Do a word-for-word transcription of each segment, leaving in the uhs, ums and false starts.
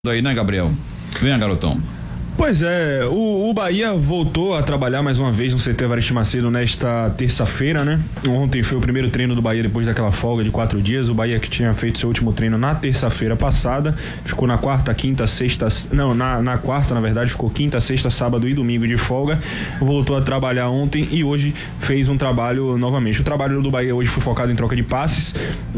Aí, né, Gabriel? Venha, garotão. Pois é, o, o Bahia voltou a trabalhar mais uma vez no C T Evaristo Macedo nesta terça-feira, né? Ontem foi o primeiro treino do Bahia depois daquela folga de quatro dias. O Bahia que tinha feito seu último treino na terça-feira passada, ficou na quarta, quinta, sexta, não, na, na quarta, na verdade, ficou quinta, sexta, sábado e domingo de folga. Voltou a trabalhar ontem e hoje fez um trabalho novamente. O trabalho do Bahia hoje foi focado em troca de passes,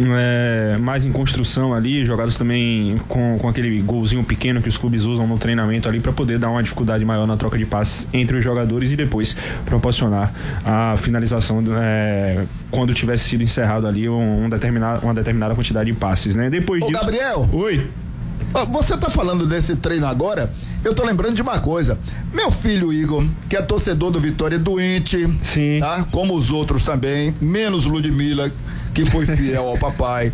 é, mais em construção ali, jogados também com, com aquele golzinho pequeno que os clubes usam no treinamento ali para poder dar uma dificuldade maior na troca de passes entre os jogadores e depois proporcionar a finalização é, quando tivesse sido encerrado ali um, um determinado, uma determinada quantidade de passes, né? Depois Ô, disso... Gabriel! Oi! Você tá falando desse treino agora, eu tô lembrando de uma coisa. Meu filho Igor, que é torcedor do Vitória, é doente, sim, tá? Como os outros também, menos Ludmila, que foi fiel ao papai.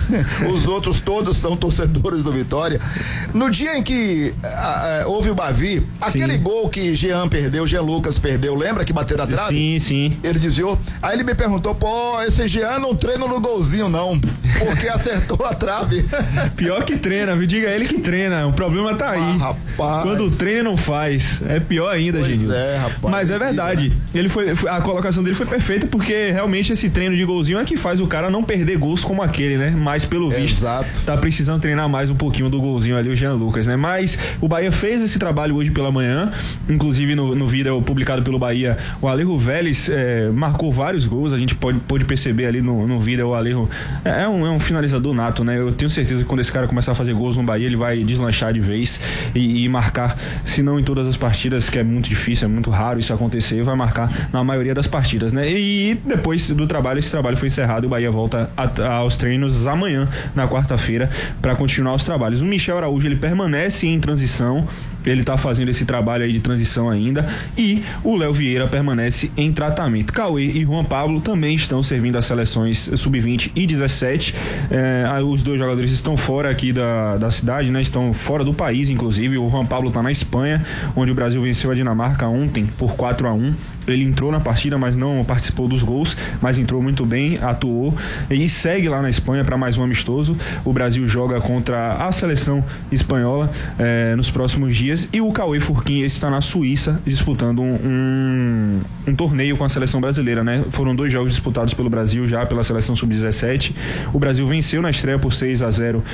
Os outros todos são torcedores do Vitória. No dia em que a, a, houve o Bavi, aquele sim. gol que Jean perdeu, Jean Lucas perdeu, lembra que bateu na trave? Sim, sim. Ele desviou. Aí ele me perguntou, pô, esse Jean não treina no golzinho não, porque acertou a trave. Pior que treina, viu? Diga ele que treina, o problema tá aí. Ah, rapaz. Quando treina não faz, é pior ainda, pois gente. É, rapaz. Mas é verdade, né? Ele foi, a colocação dele foi perfeita, porque realmente esse treino de golzinho é que faz o cara não perder gols como aquele, né? Mas pelo visto, exato, tá precisando treinar mais um pouquinho do golzinho ali, o Jean Lucas, né? Mas o Bahia fez esse trabalho hoje pela manhã, inclusive no, no vídeo publicado pelo Bahia, o Alejo Vélez é, marcou vários gols, a gente pode, pode perceber ali no, no vídeo, o Alejo é um, é um finalizador nato, né? Eu tenho certeza que quando esse cara começar a fazer gols no Bahia, ele vai deslanchar de vez e, e marcar, se não em todas as partidas, que é muito difícil, é muito raro isso acontecer, vai marcar na maioria das partidas, né? E depois do trabalho, esse trabalho foi encerrado e o Bahia volta a, a, aos treinos amanhã, na quarta-feira, para continuar os trabalhos. O Michel Araújo, ele permanece em transição, ele tá fazendo esse trabalho aí de transição ainda, e o Léo Vieira permanece em tratamento. Cauê e Juan Pablo também estão servindo as seleções sub vinte e dezessete, é, os dois jogadores estão fora aqui da, da cidade, né? Estão fora do país, inclusive. O Juan Pablo tá na Espanha, onde o Brasil venceu a Dinamarca ontem por quatro a um. Ele entrou na partida, mas não participou dos gols, mas entrou muito bem, atuou e segue lá na Espanha para mais um amistoso. O Brasil joga contra a seleção espanhola é, nos próximos dias, e o Cauê Furquim está na Suíça disputando um, um, um torneio com a seleção brasileira, né? Foram dois jogos disputados pelo Brasil já pela seleção sub dezessete. O Brasil venceu na estreia por seis a zero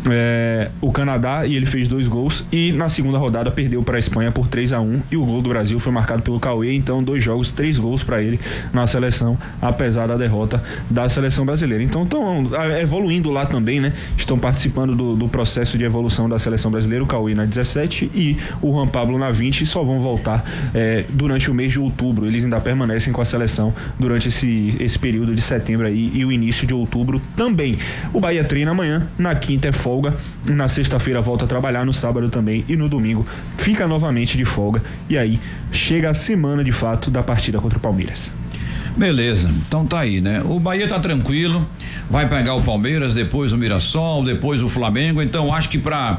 é, o Canadá, e ele fez dois gols, e na segunda rodada perdeu para a Espanha por três a um, e o gol do Brasil foi marcado pelo Cauê. Então dois jogos, três gols para ele na seleção, apesar da derrota da seleção brasileira. Então estão evoluindo lá também, né? Estão participando do, do processo de evolução da seleção brasileira, o Cauê na dezessete e o Juan Pablo na vinte, e só vão voltar é, durante o mês de outubro. Eles ainda permanecem com a seleção durante esse, esse período de setembro aí e o início de outubro também. O Bahia treina amanhã, na quinta é folga, na sexta-feira volta a trabalhar, no sábado também, e no domingo fica novamente de folga, e aí chega a semana de fato da partida contra o Palmeiras. Beleza, então tá aí, né? O Bahia tá tranquilo, vai pegar o Palmeiras, depois o Mirassol, depois o Flamengo. Então acho que pra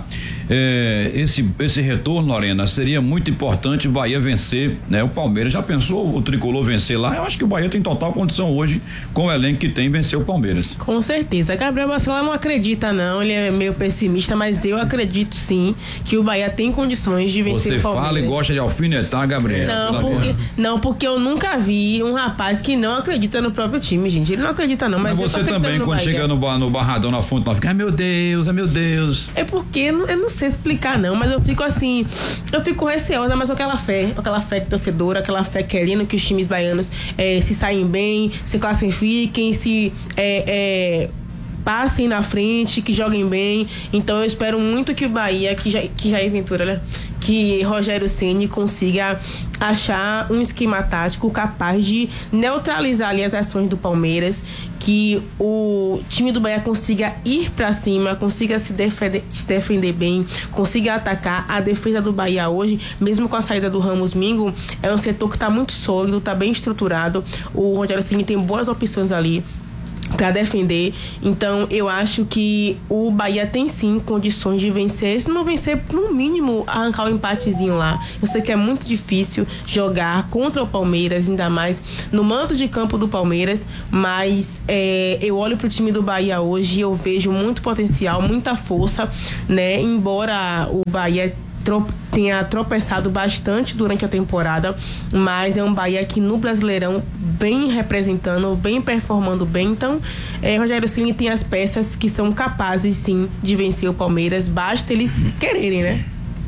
é, esse, esse retorno, Lorena, seria muito importante o Bahia vencer, né? O Palmeiras. Já pensou o Tricolor vencer lá? Eu acho que o Bahia tem total condição hoje, com o elenco que tem, vencer o Palmeiras. Com certeza. Gabriel Bacelar não acredita não, ele é meio pessimista, mas eu acredito sim que o Bahia tem condições de vencer Você o Palmeiras. Você fala e gosta de alfinetar, Gabriel. Não, porque, não, porque eu nunca vi um rapaz que não acredita no próprio time, gente. Ele não acredita não, mas, mas você também, quando Bahia. chega no, bar, no Barradão na fonte, não fica, ai meu Deus, ai meu Deus. É porque eu não sei explicar não, mas eu fico assim, eu fico receosa, mas com aquela fé, aquela fé torcedora, aquela fé querendo que os times baianos é, se saem bem, se classifiquem, se é, é, passem na frente, que joguem bem. Então eu espero muito que o Bahia, que já, que Jair Ventura, né? Que Rogério Ceni consiga achar um esquema tático capaz de neutralizar ali as ações do Palmeiras, que o time do Bahia consiga ir pra cima, consiga se defender, se defender bem, consiga atacar. A defesa do Bahia hoje, mesmo com a saída do Ramos Mingo, é um setor que tá muito sólido, tá bem estruturado. O Rogério Ceni tem boas opções ali. para defender. Então eu acho que o Bahia tem sim condições de vencer, se não vencer, no mínimo arrancar o um empatezinho lá. Eu sei que é muito difícil jogar contra o Palmeiras, ainda mais no manto de campo do Palmeiras, mas é, eu olho pro time do Bahia hoje e eu vejo muito potencial, muita força, né? Embora o Bahia tenha tropeçado bastante durante a temporada, mas é um Bahia que no Brasileirão bem representando, bem performando bem. Então, é, Rogério Ceni tem as peças que são capazes sim de vencer o Palmeiras, basta eles quererem, né?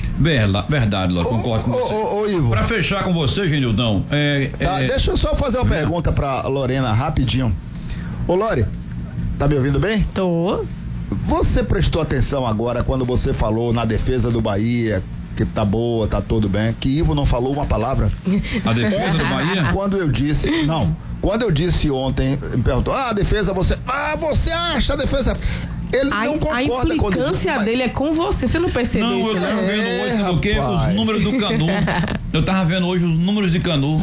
Verdade, Ló, concordo com você. Ô, ô, Ivo. Pra fechar com você, Genildão, é, tá, é... deixa eu só fazer uma pergunta pra Lorena rapidinho. Ô, Lore, tá me ouvindo bem? Tô. Você prestou atenção agora quando você falou na defesa do Bahia, que tá boa, tá tudo bem, que Ivo não falou uma palavra? A defesa do Bahia? Quando eu disse, não, quando eu disse ontem, me perguntou, ah, a defesa, você, ah, você acha a defesa... Ele a, não concorda a implicância quando... dele é com você, você não percebeu não, isso, eu né? tava vendo É, hoje, sabe o quê? Os números do Canu. Eu tava vendo hoje os números de Canu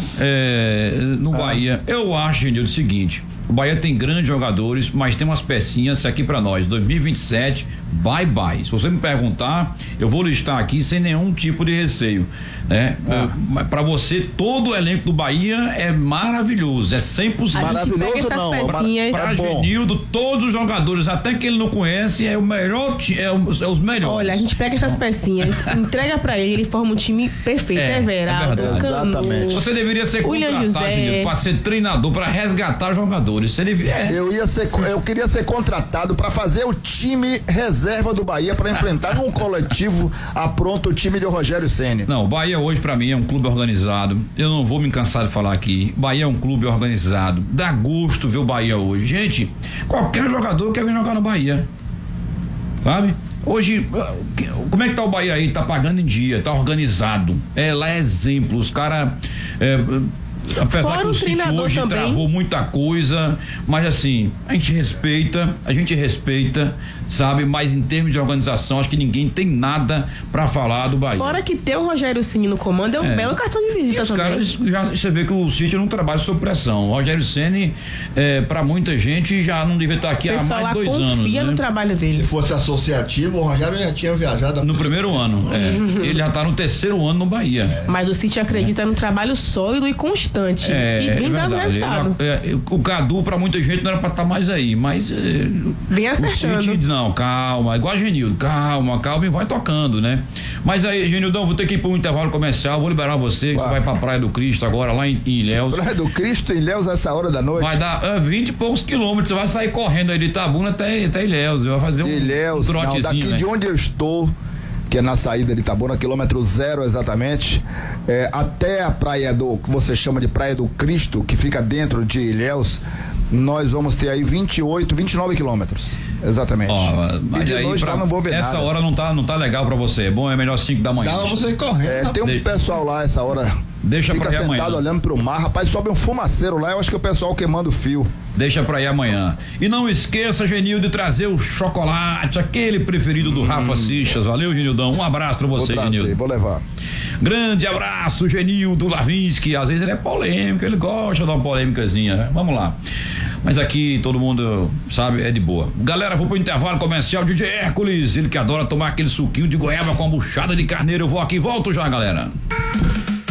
é, no ah. Bahia. Eu acho, gente, o seguinte, o Bahia tem grandes jogadores, mas tem umas pecinhas aqui pra nós, dois mil e vinte e sete, bye bye. Se você me perguntar, eu vou listar aqui sem nenhum tipo de receio, né? Ah. Pra você, todo o elenco do Bahia é maravilhoso, é cem por cento. Maravilhoso não, pecinhas. Pra é bom. Genildo, todos os jogadores, até que ele não conhece, é o melhor, é, o, é os melhores. Olha, a gente pega essas pecinhas, entrega pra ele, ele forma um time perfeito, é, Everaldo, é exatamente. Você deveria ser contratado, Genildo, pra ser treinador, pra resgatar jogadores. Se ele, é. Eu ia ser, eu queria ser contratado pra fazer o time reserva do Bahia pra enfrentar num coletivo apronto o time de Rogério Ceni. Não, o Bahia hoje pra mim é um clube organizado. Eu não vou me cansar de falar aqui. Bahia é um clube organizado. Dá gosto ver o Bahia hoje. Gente, qualquer jogador quer vir jogar no Bahia. Sabe? Hoje, como é que tá o Bahia aí? Tá pagando em dia, tá organizado. É, lá é exemplo. Os caras. É, apesar Fora que o, o City hoje também. travou muita coisa, mas assim, a gente respeita, a gente respeita, sabe? Mas em termos de organização, acho que ninguém tem nada pra falar do Bahia. Fora que ter o Rogério Ceni no comando é um é. belo cartão de visita os também. Caras, já, você vê que o City não trabalha sob pressão. O Rogério Ceni, é, pra muita gente, já não devia estar aqui há mais de dois anos. O pessoal confia né? no trabalho dele. Se fosse associativo, o Rogério já tinha viajado. No primeiro ano, é. Uhum. Ele já tá no terceiro ano no Bahia. É. Mas o City acredita é. no trabalho sólido e constante. É, e vem é dando resultado. É, o Cadu, pra muita gente, não era pra estar mais aí, mas. É, vem acertando. O City, não, calma, igual a Genildo, calma, calma e vai tocando, né? Mas aí, Genildão, vou ter que ir para um intervalo comercial, vou liberar você, que você vai pra Praia do Cristo agora, lá em, em Ilhéus. Praia do Cristo, em Ilhéus, essa hora da noite? Vai dar uh, vinte e poucos quilômetros, você vai sair correndo aí de Itabuna até, até Ilhéus, vai fazer um, Ilhéus, um não, daqui né? de onde eu estou, que é na saída de Itabuna, quilômetro zero exatamente, é, até a praia do, que você chama de Praia do Cristo, que fica dentro de Ilhéus, nós vamos ter aí vinte e oito, vinte e nove quilômetros, exatamente. Ó, e de noite lá não vou ver essa nada. hora não tá, não tá legal pra você, é bom, é melhor cinco da manhã. Dá pra você correr. É, tem um de... pessoal lá essa hora, deixa fica pra ir sentado amanhã. olhando pro mar, rapaz, sobe um fumaceiro lá, eu acho que é o pessoal queimando fio. Deixa pra ir amanhã. E não esqueça, Genil, de trazer o chocolate, aquele preferido do hum. Rafa Seixas. Valeu, Genildão. Um abraço pra você, Genil. Vou levar. Grande abraço, Genildo Lavinsky. Às vezes ele é polêmico, ele gosta de uma polêmicazinha, né? Vamos lá. Mas aqui todo mundo sabe, é de boa. Galera, vou pro intervalo comercial. D J Hércules, ele que adora tomar aquele suquinho de goiaba com a buchada de carneiro. Eu vou aqui e volto já, galera.